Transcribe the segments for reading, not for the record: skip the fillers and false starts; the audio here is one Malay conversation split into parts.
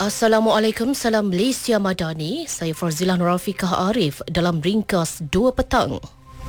Assalamualaikum, salam Malaysia Madani. Saya Farzilah Nurafiqah Arif dalam ringkas 2 petang.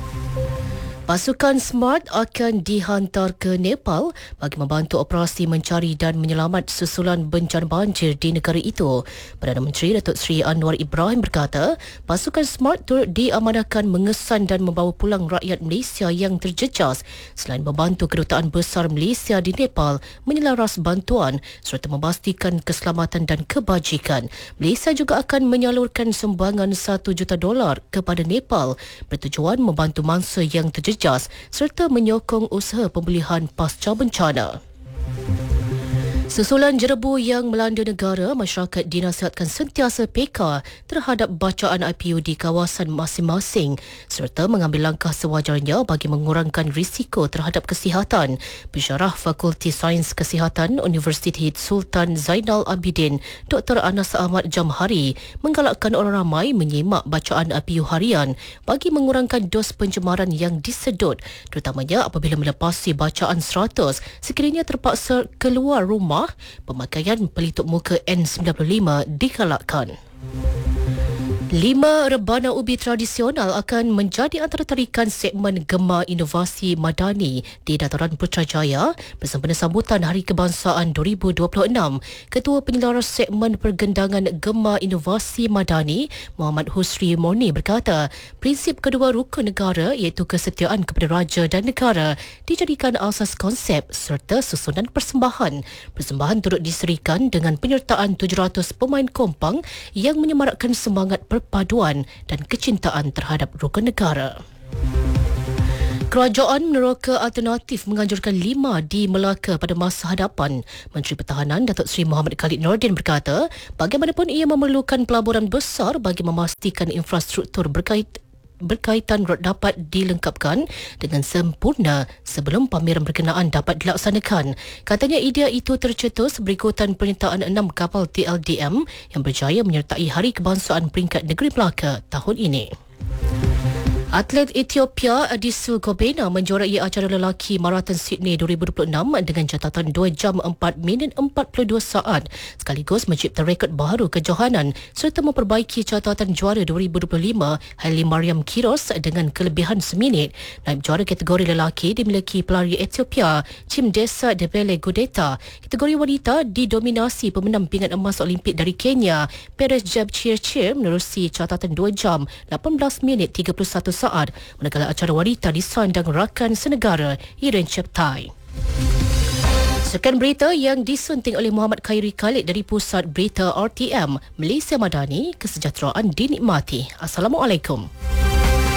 Pasukan SMART akan dihantar ke Nepal bagi membantu operasi mencari dan menyelamat susulan bencana banjir di negara itu. Perdana Menteri Datuk Seri Anwar Ibrahim berkata, pasukan SMART turut diamanahkan mengesan dan membawa pulang rakyat Malaysia yang terjejas selain membantu Kedutaan Besar Malaysia di Nepal menyelaras bantuan serta memastikan keselamatan dan kebajikan. Malaysia juga akan menyalurkan sumbangan $1 juta kepada Nepal bertujuan membantu mangsa yang terjejas serta menyokong usaha pemulihan pasca bencana. Susulan jerebu yang melanda negara, masyarakat dinasihatkan sentiasa peka terhadap bacaan IPU di kawasan masing-masing serta mengambil langkah sewajarnya bagi mengurangkan risiko terhadap kesihatan. Pensyarah Fakulti Sains Kesihatan Universiti Sultan Zainal Abidin, Dr. Anas Ahmad Jamhari, menggalakkan orang ramai menyimak bacaan IPU harian bagi mengurangkan dos pencemaran yang disedut, terutamanya apabila melepasi bacaan 100 sekiranya terpaksa keluar rumah. Pemakaian pelitup muka N95 digalakkan. 5 rebana ubi tradisional akan menjadi antara tarikan segmen Gemar Inovasi Madani di Dataran Putrajaya bersempena sambutan Hari Kebangsaan 2026. Ketua Penyelaras Segmen Pergendangan Gemar Inovasi Madani, Muhammad Husri Morni berkata, prinsip kedua rukun negara iaitu kesetiaan kepada raja dan negara dijadikan asas konsep serta susunan persembahan. Persembahan turut diserikan dengan penyertaan 700 pemain kompang yang menyemarakkan semangat perpaduan dan kecintaan terhadap rukun negara. Kerajaan meneroka alternatif menganjurkan 5 di Melaka pada masa hadapan. Menteri Pertahanan Datuk Seri Muhammad Khalid Nordin berkata, bagaimanapun ia memerlukan pelaburan besar bagi memastikan infrastruktur berkaitan dapat dilengkapkan dengan sempurna sebelum pameran berkenaan dapat dilaksanakan. Katanya idea itu tercetus berikutan pernyataan 6 kapal TLDM yang berjaya menyertai Hari Kebangsaan peringkat negeri Melaka tahun ini. Atlet Ethiopia Adisu Gobena menjuarai acara lelaki Marathon Sydney 2026 dengan catatan 2 jam 4 minit 42 saat sekaligus mencipta rekod baru kejohanan serta memperbaiki catatan juara 2025 Haile Mariam Kiros dengan kelebihan seminit. Naib juara kategori lelaki dimiliki pelari Ethiopia Chimdesa Debele Gudeta. Kategori wanita didominasi pemenang pingat emas Olimpik dari Kenya Perez Jepchirchir menerusi catatan 2 jam 18 minit 31 saat, manakala acara wanita disandang rakan senegara Iren Cheptai. Sekian berita yang disunting oleh Muhammad Khairi Khalid dari Pusat Berita RTM Malaysia Madani. Kesejahteraan dinikmati. Assalamualaikum.